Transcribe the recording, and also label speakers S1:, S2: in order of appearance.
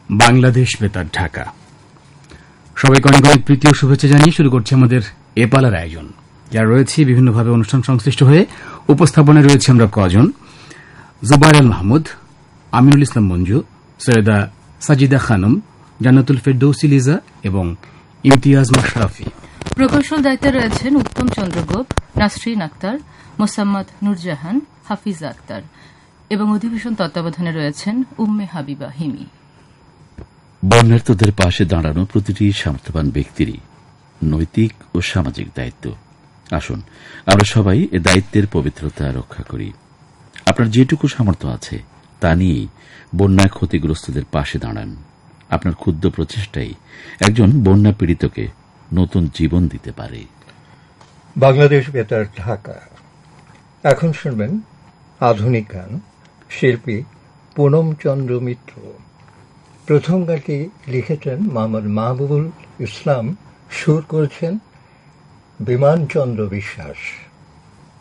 S1: বাংলাদেশ বেতার ঢাকা। সবাইকে অনেক অনেক প্রীতি ও শুভেচ্ছা জানিয়ে শুরু করছি আমাদের এপালার আয়োজন। যারা রয়েছে বিভিন্নভাবে অনুষ্ঠান সংশ্লিষ্ট হয়ে উপস্থাপনায় রয়েছে আমরা কজন: জুবাইর আল মাহমুদ, আমিনুল ইসলাম মঞ্জু, সৈয়দা সাজিদা খানম, জান্নাতুল ফেরদৌসী লিজা এবং ইমতিয়াজ মাশরাফি।
S2: প্রকৌশল দায়িত্বে রয়েছেন উত্তম চন্দ্র গোপ, নাসরিন আক্তার, মোসাম্মদ নুরজাহান, হাফিজা আক্তার এবং অধিবেশন তত্ত্বাবধানে রয়েছেন উম্মে হাবিবা হিমি।
S3: বন্যার্তদের পাশে দাঁড়ানো প্রতিটি সামর্থ্যবান ব্যক্তিরই নৈতিক ও সামাজিক দায়িত্ব। আসুন আমরা সবাই এ দায়িত্বের পবিত্রতা রক্ষা করি। আপনার যেটুকু সামর্থ্য আছে তা নিয়েই বন্যা ক্ষতিগ্রস্তদের পাশে দাঁড়ান। আপনার ক্ষুদ্র প্রচেষ্টাই একজন বন্যা পীড়িতকে নতুন জীবন দিতে পারে।
S4: বাংলাদেশ বেতার ঢাকা। এখন শুনবেন আধুনিক গান, শিল্পী পুনম চন্দ্র মিত্র। প্রথম গানটি লিখেছেন মোহাম্মদ মাহবুবুল ইসলাম, সুর করেছেন বিমান চন্দ্র বিশ্বাস।